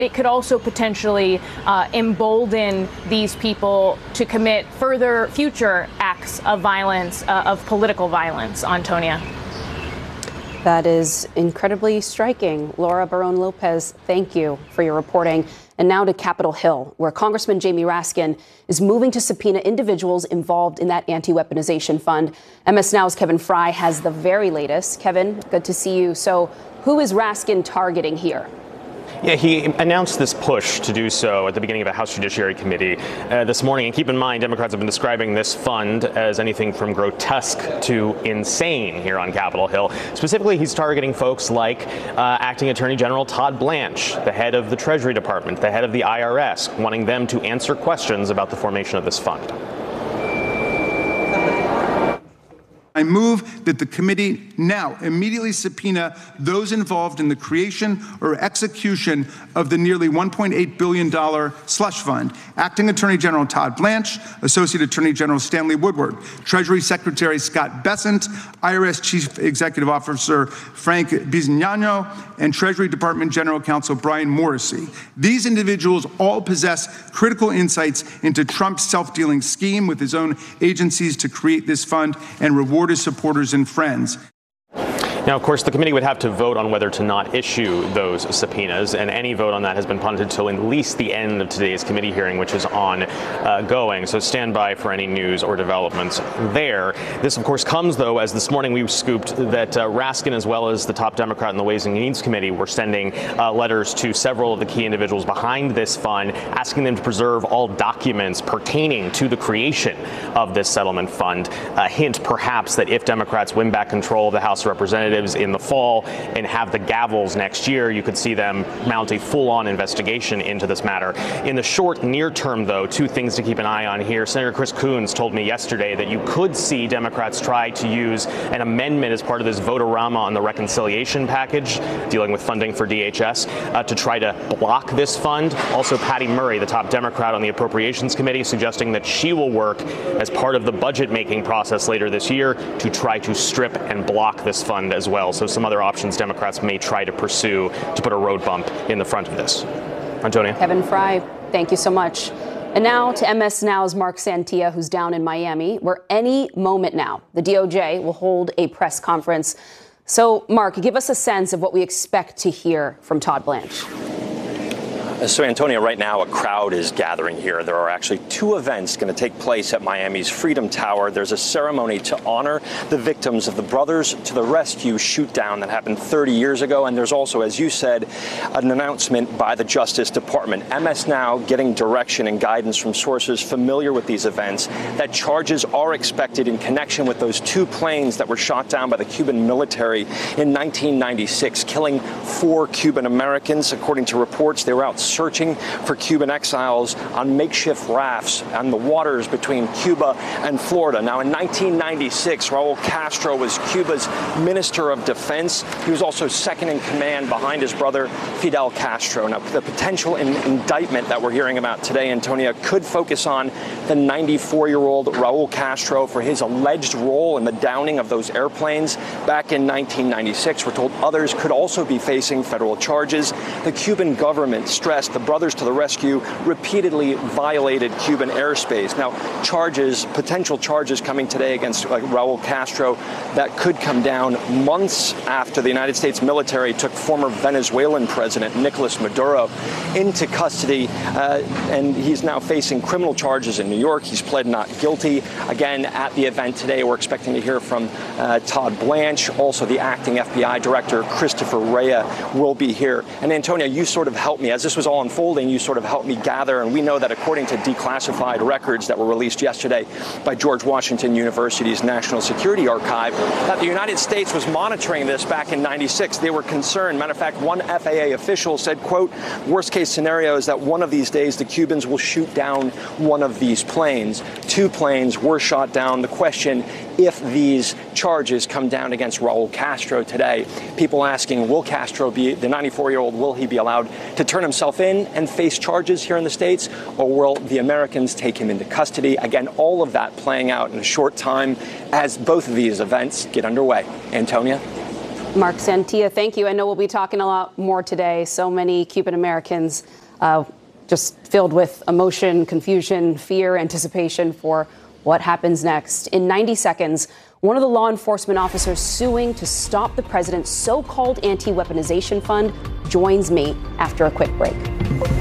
It could also potentially embolden these people to commit further future acts of violence, of political violence. Antonia. That is incredibly striking. Laura Barón-López, thank you for your reporting. And now to Capitol Hill, where Congressman Jamie Raskin is moving to subpoena individuals involved in that anti-weaponization fund. MS Now's Kevin Fry has the very latest. Kevin, good to see you. So who is Raskin targeting here? Yeah, he announced this push to do so at the beginning of a House Judiciary Committee this morning. And keep in mind, Democrats have been describing this fund as anything from grotesque to insane here on Capitol Hill. Specifically, he's targeting folks like Acting Attorney General Todd Blanche, the head of the Treasury Department, the head of the IRS, wanting them to answer questions about the formation of this fund. I move that the committee now immediately subpoena those involved in the creation or execution of the nearly $1.8 billion slush fund: Acting Attorney General Todd Blanche, Associate Attorney General Stanley Woodward, Treasury Secretary Scott Bessent, IRS Chief Executive Officer Frank Bisignano, and Treasury Department General Counsel Brian Morrissey. These individuals all possess critical insights into Trump's self-dealing scheme with his own agencies to create this fund and reward his supporters and friends. Now, of course, the committee would have to vote on whether to not issue those subpoenas, and any vote on that has been punted till at least the end of today's committee hearing, which is ongoing. So stand by for any news or developments there. This, of course, comes, though, as this morning we scooped that Raskin, as well as the top Democrat in the Ways and Means Committee, were sending letters to several of the key individuals behind this fund, asking them to preserve all documents pertaining to the creation of this settlement fund. A hint, perhaps, that if Democrats win back control of the House of Representatives in the fall and have the gavels next year, you could see them mount a full-on investigation into this matter. In the short, near term, though, two things to keep an eye on here. Senator Chris Coons told me yesterday that you could see Democrats try to use an amendment as part of this vote-a-rama on the reconciliation package dealing with funding for DHS to try to block this fund. Also, Patty Murray, the top Democrat on the Appropriations Committee, suggesting that she will work as part of the budget-making process later this year to try to strip and block this fund as well. So some other options Democrats may try to pursue to put a road bump in the front of this. Antonia. Kevin Fry, thank you so much. And now to MS Now's Mark Santia, who's down in Miami, where any moment now the DOJ will hold a press conference. So, Mark, give us a sense of what we expect to hear from Todd Blanche. So, Antonia, right now a crowd is gathering here. There are actually two events going to take place at Miami's Freedom Tower. There's a ceremony to honor the victims of the Brothers to the Rescue shoot-down that happened 30 years ago. And there's also, as you said, an announcement by the Justice Department. MS Now getting direction and guidance from sources familiar with these events that charges are expected in connection with those two planes that were shot down by the Cuban military in 1996, killing 4 Cuban Americans. According to reports, they were out searching for Cuban exiles on makeshift rafts on the waters between Cuba and Florida. Now, in 1996, Raul Castro was Cuba's Minister of Defense. He was also second in command behind his brother, Fidel Castro. Now, the potential indictment that we're hearing about today, Antonia, could focus on the 94-year-old Raul Castro for his alleged role in the downing of those airplanes back in 1996. We're told others could also be facing federal charges. The Cuban government stressed the Brothers to the Rescue repeatedly violated Cuban airspace. Now, potential charges coming today against Raul Castro that could come down months after the United States military took former Venezuelan President Nicolas Maduro into custody, and he's now facing criminal charges in New York. He's pled not guilty. Again, at the event today, we're expecting to hear from Todd Blanche. Also, the acting FBI director, Christopher Wray, will be here. And Antonia, you sort of helped me as this was all unfolding. You sort of helped me gather, and we know that according to declassified records that were released yesterday by George Washington University's National Security Archive, that the United States was monitoring this back in '96. They were concerned. Matter of fact, one FAA official said, quote, worst case scenario is that one of these days the Cubans will shoot down one of these planes. 2 planes were shot down. The question, if these charges come down against Raul Castro today, people asking, will Castro be, the 94-year-old, will he be allowed to turn himself in and face charges here in the States, or will the Americans take him into custody? Again, all of that playing out in a short time as both of these events get underway. Antonia? Mark Santia, thank you. I know we'll be talking a lot more today. So many Cuban Americans just filled with emotion, confusion, fear, anticipation for what happens next. In 90 seconds, one of the law enforcement officers suing to stop the president's so-called anti-weaponization fund joins me after a quick break.